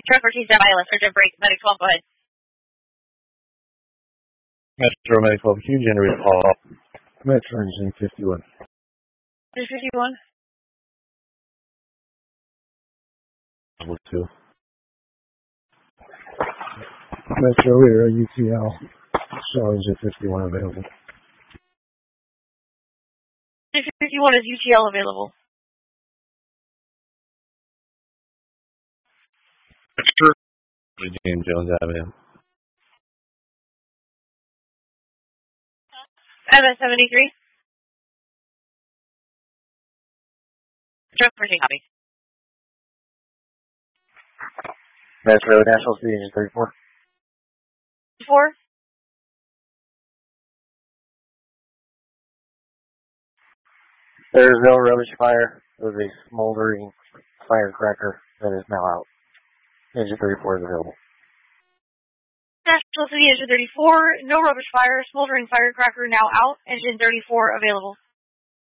Truck 14 stand by, left urgent brake, medic 12, go ahead. Metro Medic 12, can you generate a call? Metro Engine 51. Engine 51? Level 2. Metro Rear UTL. Show Engine 51 available. Engine 51 is UTL available. Metro James Jones Avenue. MS-73. Truck 14, copy. Metro National Speed Engine 34. 4? There is no rubbish fire. There was a smoldering firecracker that is now out. Engine 34 is available. National City Engine 34, no rubbish fire, smoldering firecracker now out, Engine 34 available.